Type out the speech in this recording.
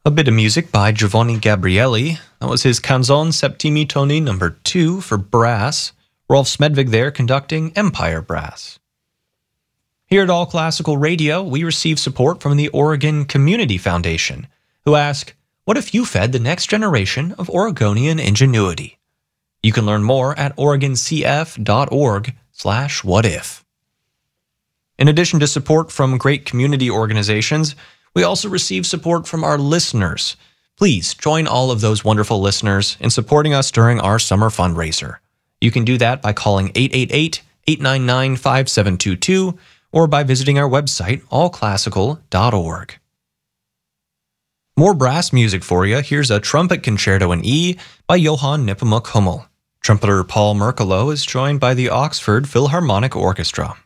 A bit of music by Giovanni Gabrieli. That was his Canzone Septimi Toni No. 2 for brass. Rolf Smedvig there conducting Empire Brass. Here at All Classical Radio, we receive support from the Oregon Community Foundation, who ask, what if you fed the next generation of Oregonian ingenuity? You can learn more at oregoncf.org/whatif. In addition to support from great community organizations, we also receive support from our listeners. Please join all of those wonderful listeners in supporting us during our summer fundraiser. You can do that by calling 888-899-5722 or by visiting our website, allclassical.org. More brass music for you. Here's a trumpet concerto in E by Johann Nepomuk Hummel. Trumpeter Paul Merkelo is joined by the Oxford Philharmonic Orchestra.